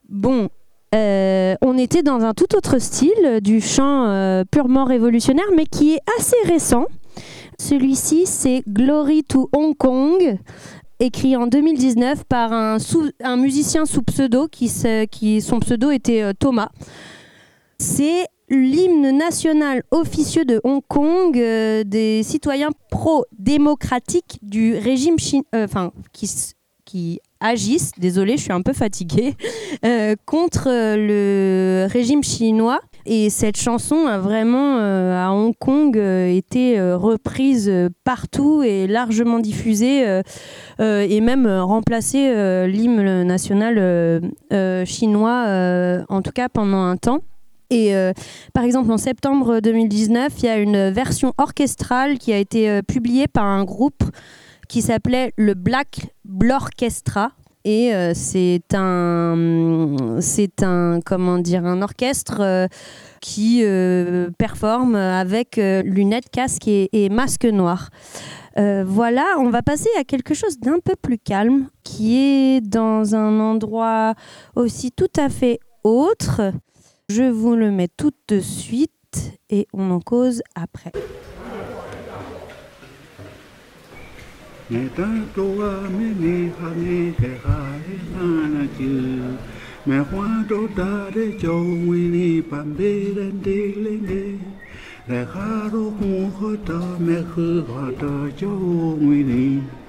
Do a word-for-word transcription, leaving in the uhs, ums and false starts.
Bon, euh, on était dans un tout autre style du chant euh, purement révolutionnaire, mais qui est assez récent. Celui-ci, c'est Glory to Hong Kong, écrit en deux mille dix-neuf par un, sous, un musicien sous pseudo, qui, qui son pseudo était euh, Thomas. C'est l'hymne national officieux de Hong Kong, euh, des citoyens pro-démocratiques du régime chinois, euh, enfin, qui, qui agissent, désolée, je suis un peu fatiguée, euh, contre le régime chinois. Et cette chanson a vraiment, euh, à Hong Kong, euh, été euh, reprise euh, partout et largement diffusée, euh, euh, et même euh, remplacé euh, l'hymne national euh, euh, chinois, euh, en tout cas pendant un temps. Et euh, par exemple, en septembre deux mille dix-neuf, il y a une version orchestrale qui a été euh, publiée par un groupe qui s'appelait le Black Blorchestra. Et euh, c'est un, c'est un, comment dire, un orchestre euh, qui euh, performe avec euh, lunettes, casque et, et masque noir. Euh, voilà, on va passer à quelque chose d'un peu plus calme, qui est dans un endroit aussi tout à fait autre. Je vous le mets tout de suite et on en cause après. Me tantoa me me hane te hae nana tu me huanto tare jo wini pambere ndelenge le haro hota me hu hota jo wini